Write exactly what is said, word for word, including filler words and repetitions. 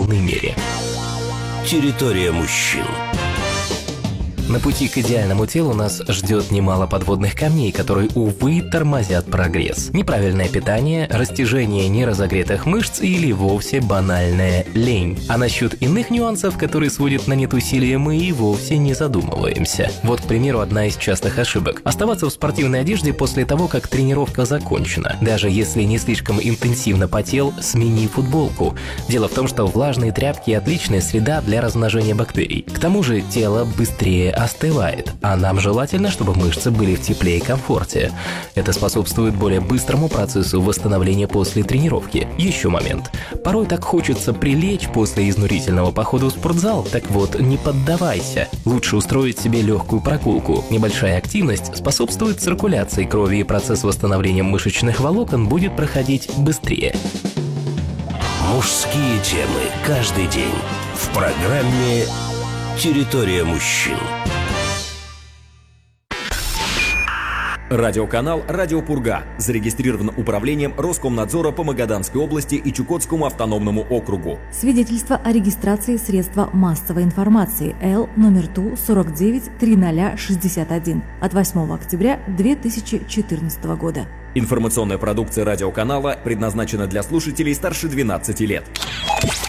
полной мере. Территория мужчин. На пути к идеальному телу нас ждет немало подводных камней, которые, увы, тормозят прогресс. Неправильное питание, растяжение неразогретых мышц или вовсе банальная лень. А насчет иных нюансов, которые сводят на нет усилия, мы и вовсе не задумываемся. Вот, к примеру, одна из частых ошибок. Оставаться в спортивной одежде после того, как тренировка закончена. Даже если не слишком интенсивно потел, смени футболку. Дело в том, что влажные тряпки – отличная среда для размножения бактерий. К тому же тело быстрее остывает, а нам желательно, чтобы мышцы были в тепле и комфорте. Это способствует более быстрому процессу восстановления после тренировки. Еще момент. Порой так хочется прилечь после изнурительного похода в спортзал, так вот, не поддавайся. Лучше устроить себе легкую прогулку. Небольшая активность способствует циркуляции крови, и процесс восстановления мышечных волокон будет проходить быстрее. Мужские темы каждый день в программе «Территория мужчин». Радиоканал «Радио Пурга» зарегистрирован управлением Роскомнадзора по Магаданской области и Чукотскому автономному округу. Свидетельство о регистрации средства массовой информации Л номер Ту сорок девять триста шестьдесят один от восьмого октября две тысячи четырнадцатого года. Информационная продукция радиоканала предназначена для слушателей старше двенадцати лет.